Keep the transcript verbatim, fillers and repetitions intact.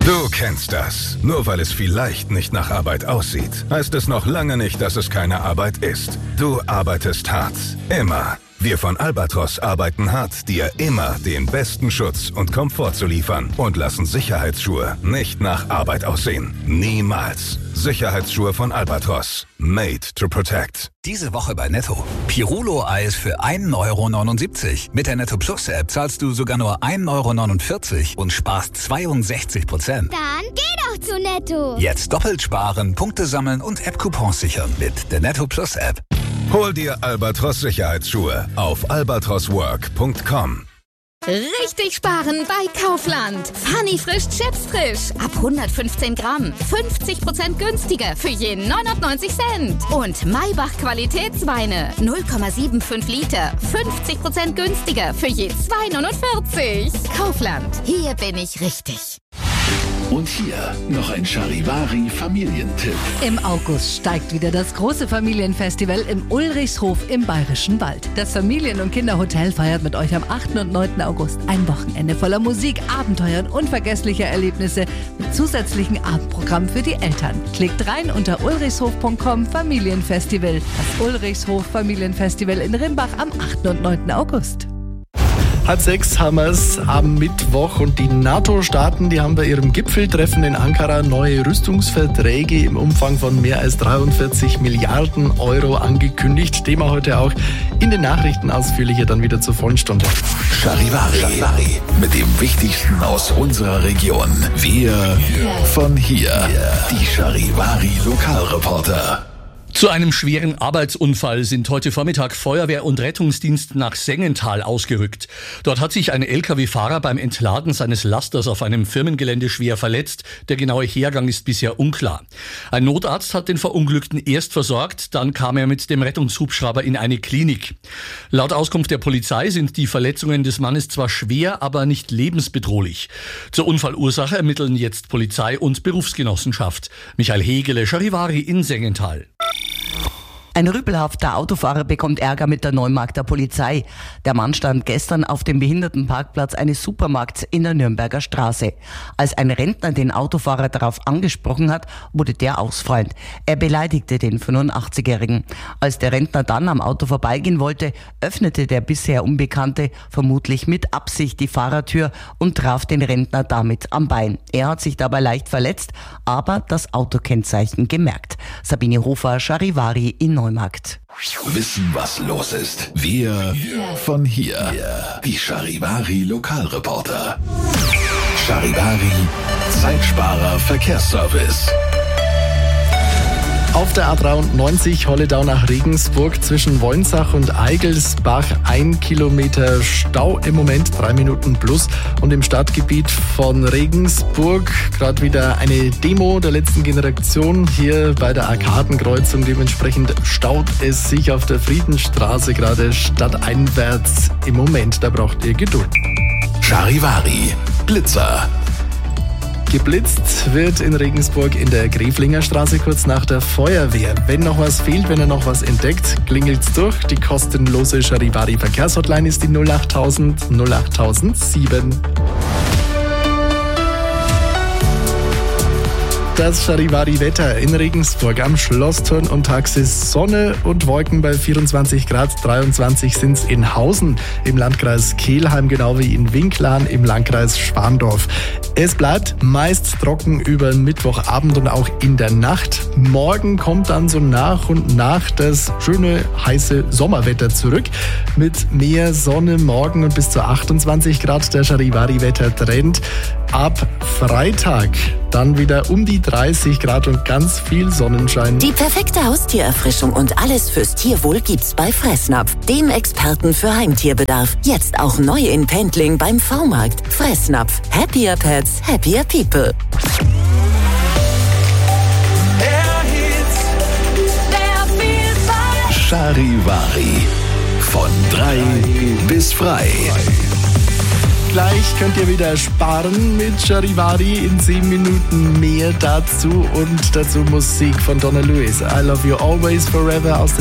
Du kennst das. Nur weil es vielleicht nicht nach Arbeit aussieht, heißt es noch lange nicht, dass es keine Arbeit ist. Du arbeitest hart. Immer. Wir von Albatros arbeiten hart, dir immer den besten Schutz und Komfort zu liefern und lassen Sicherheitsschuhe nicht nach Arbeit aussehen. Niemals. Sicherheitsschuhe von Albatros. Made to protect. Diese Woche bei Netto. Pirulo-Eis für ein Euro neunundsiebzig. Mit der Netto Plus App zahlst du sogar nur ein Euro neunundvierzig und sparst zweiundsechzig Prozent. Dann geh doch zu Netto. Jetzt doppelt sparen, Punkte sammeln und App-Coupons sichern mit der Netto Plus App. Hol dir Albatros Sicherheitsschuhe auf albatros work punkt com. Richtig sparen bei Kaufland. Funny frisch Chips frisch. Ab hundertfünfzehn Gramm. fünfzig Prozent günstiger für jeden neunundneunzig Cent. Und Maybach Qualitätsweine. null Komma fünfundsiebzig Liter. fünfzig Prozent günstiger für je zwei neunundvierzig. Kaufland. Hier bin ich richtig. Und hier noch ein Charivari-Familientipp. Im August steigt wieder das große Familienfestival im Ulrichshof im Bayerischen Wald. Das Familien- und Kinderhotel feiert mit euch am achten und neunten August ein Wochenende voller Musik, Abenteuer und unvergesslicher Erlebnisse mit zusätzlichem Abendprogramm für die Eltern. Klickt rein unter ulrichshof punkt com Familienfestival. Das Ulrichshof Familienfestival in Rimbach am achten und neunten August. Halb sechs haben wir es am Mittwoch und die NATO-Staaten, die haben bei ihrem Gipfeltreffen in Ankara neue Rüstungsverträge im Umfang von mehr als dreiundvierzig Milliarden Euro angekündigt. Thema heute auch in den Nachrichten ausführlicher dann wieder zur Vollstunde. Charivari, Charivari mit dem Wichtigsten aus unserer Region. Wir von hier, die Charivari Lokalreporter. Zu einem schweren Arbeitsunfall sind heute Vormittag Feuerwehr und Rettungsdienst nach Sengenthal ausgerückt. Dort hat sich ein L K W-Fahrer beim Entladen seines Lasters auf einem Firmengelände schwer verletzt. Der genaue Hergang ist bisher unklar. Ein Notarzt hat den Verunglückten erst versorgt, dann kam er mit dem Rettungshubschrauber in eine Klinik. Laut Auskunft der Polizei sind die Verletzungen des Mannes zwar schwer, aber nicht lebensbedrohlich. Zur Unfallursache ermitteln jetzt Polizei und Berufsgenossenschaft. Michael Hegele, Charivari in Sengenthal. Ein rüpelhafter Autofahrer bekommt Ärger mit der Neumarkter Polizei. Der Mann stand gestern auf dem Behindertenparkplatz eines Supermarkts in der Nürnberger Straße. Als ein Rentner den Autofahrer darauf angesprochen hat, wurde der ausfallend. Er beleidigte den fünfundachtzigjährigen. Als der Rentner dann am Auto vorbeigehen wollte, öffnete der bisher Unbekannte vermutlich mit Absicht die Fahrertür und traf den Rentner damit am Bein. Er hat sich dabei leicht verletzt, aber das Autokennzeichen gemerkt. Sabine Hofer, Charivari in Neumarkt. Wissen, was los ist. Wir von hier. Die Charivari Lokalreporter. Charivari Zeitsparer Verkehrsservice. Auf der A dreiundneunzig Holledau nach Regensburg zwischen Wolnsach und Eigelsbach ein Kilometer Stau im Moment, drei Minuten plus. Und im Stadtgebiet von Regensburg gerade wieder eine Demo der letzten Generation hier bei der Arkadenkreuzung. Dementsprechend staut es sich auf der Friedenstraße gerade stadteinwärts im Moment. Da braucht ihr Geduld. Charivari Blitzer. Geblitzt wird in Regensburg in der Greflinger Straße kurz nach der Feuerwehr. Wenn noch was fehlt, wenn ihr noch was entdeckt, klingelt's durch. Die kostenlose Charivari Verkehrshotline ist die null achttausend null achttausendsieben. Das Charivari-Wetter in Regensburg am Schlossturn und Taxis Sonne und Wolken bei vierundzwanzig Grad, dreiundzwanzig sind's in Hausen im Landkreis Kelheim, genau wie in Winklarn im Landkreis Schwandorf. Es bleibt meist trocken über den Mittwochabend und auch in der Nacht. Morgen kommt dann so nach und nach das schöne, heiße Sommerwetter zurück mit mehr Sonne morgen und bis zu achtundzwanzig Grad der Charivari-Wettertrend. Ab Freitag dann wieder um die dreißig Grad und ganz viel Sonnenschein. Die perfekte Haustiererfrischung und alles fürs Tierwohl gibt's bei Fressnapf, dem Experten für Heimtierbedarf. Jetzt auch neu in Pendling beim V-Markt. Fressnapf. Happier Pets, happier People. Charivari. Von drei bis frei. Gleich könnt ihr wieder sparen mit Charivari, in sieben Minuten mehr dazu und dazu Musik von Donna Lewis. I Love You Always Forever aus